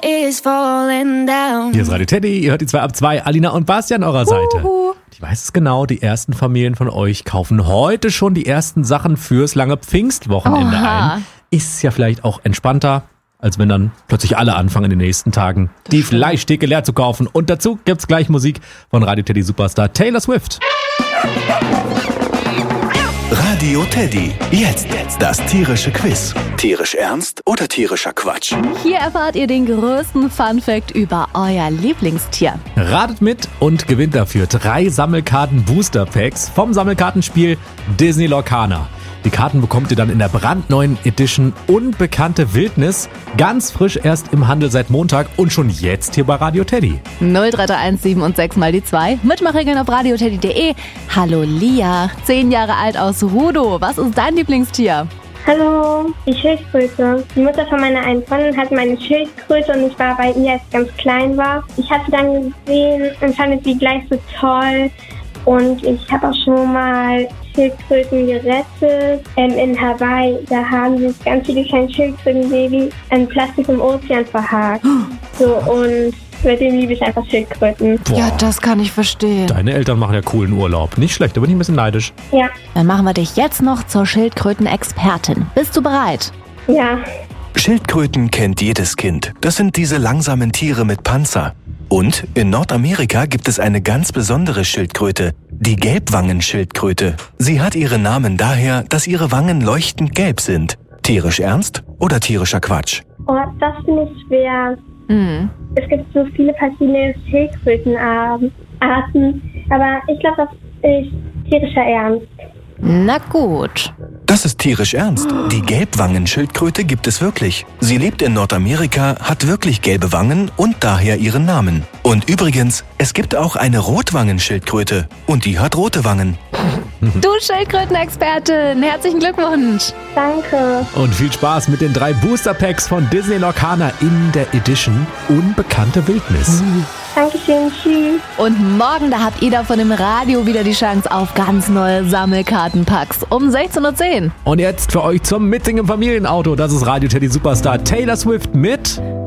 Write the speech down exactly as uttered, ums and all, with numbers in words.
is falling down. Hier ist Radio Teddy, ihr hört die zwei ab zwei, Alina und Basti an eurer Seite. Uhu. Ich weiß es genau, die ersten Familien von euch kaufen heute schon die ersten Sachen fürs lange Pfingstwochenende Oha. ein. Ist ja vielleicht auch entspannter, als wenn dann plötzlich alle anfangen in den nächsten Tagen die Fleischtheke leer zu kaufen. Und dazu gibt's gleich Musik von Radio Teddy Superstar Taylor Swift. Radio Teddy. Jetzt das tierische Quiz. Tierisch ernst oder tierischer Quatsch? Hier erfahrt ihr den größten Funfact über euer Lieblingstier. Ratet mit und gewinnt dafür drei Sammelkarten Booster Packs vom Sammelkartenspiel Disney Lorcaner. Die Karten bekommt ihr dann in der brandneuen Edition Unbekannte Wildnis. Ganz frisch erst im Handel seit Montag und schon jetzt hier bei Radio Teddy. null drei drei eins sieben und sechs mal die zwei. Mitmachregeln auf radioteddy punkt de. Hallo Lia, zehn Jahre alt aus Rudow. Was ist dein Lieblingstier? Hallo, die Schildkröte. Die Mutter von meiner einen Freundin hatte meine Schildkröte und ich war bei ihr, als ich ganz klein war. Ich hatte dann gesehen und fand sie gleich so toll. Und ich habe auch schon mal Schildkröten gerettet. Ähm, in Hawaii, da haben sich ganz viele kleine Schildkrötenbaby an Plastik im Ozean verhakt. So, und seitdem liebe ich einfach Schildkröten. Boah, Ja, das kann ich verstehen. deine Eltern machen ja coolen Urlaub. Nicht schlecht, da bin ich ein bisschen neidisch. Ja, Dann machen wir dich jetzt noch zur Schildkröten-Expertin. Bist du bereit? ja. Schildkröten kennt jedes Kind. Das sind diese langsamen Tiere mit Panzer. Und in Nordamerika gibt es eine ganz besondere Schildkröte, die Gelbwangenschildkröte. Sie hat ihren Namen daher, dass ihre Wangen leuchtend gelb sind. Tierisch ernst oder tierischer Quatsch? Oh, das finde ich schwer. Hm. Es gibt so viele verschiedene Schildkrötenarten, aber ich glaube, das ist tierischer Ernst. Na gut. Das ist tierisch ernst. Die Gelbwangenschildkröte gibt es wirklich. Sie lebt in Nordamerika, hat wirklich gelbe Wangen und daher ihren Namen. Und übrigens, es gibt auch eine Rotwangenschildkröte und die hat rote Wangen. Du Schildkröten-Expertin, herzlichen Glückwunsch. Danke. Und viel Spaß mit den drei Booster Packs von Disney Lorcaner in der Edition Unbekannte Wildnis. Dankeschön, tschüss. Und morgen, da habt ihr da von dem Radio wieder die Chance auf ganz neue Sammelkartenpacks um sechzehn Uhr zehn. Und jetzt für euch zum Mitsingen im Familienauto. Das ist Radio Teddy Superstar Taylor Swift mit